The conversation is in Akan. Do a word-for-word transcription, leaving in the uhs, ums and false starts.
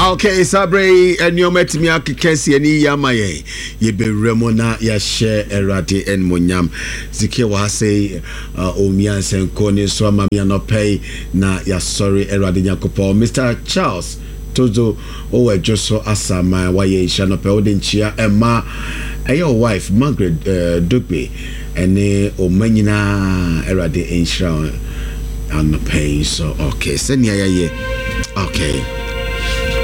Okay, Sabre and you met me a Kesi and Yamaye. Ye be Remona, ya share erati and Munyam. Ziki was say, Omians and Koni, so mamma no pay na ya sorry eradi Yakopo. Mister Charles Tozo, oh, just so asama, why ye shall not pay chia and ma, and your wife, Margaret uh, Dugby, and ne Omenina eradi in shroud and the pay. So, okay, send ya ye. Okay.